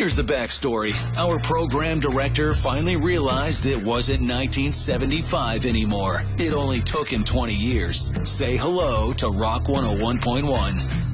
Here's the backstory. Our program director finally realized it wasn't 1975 anymore. It only took him 20 years. Say hello to Rock 101.1.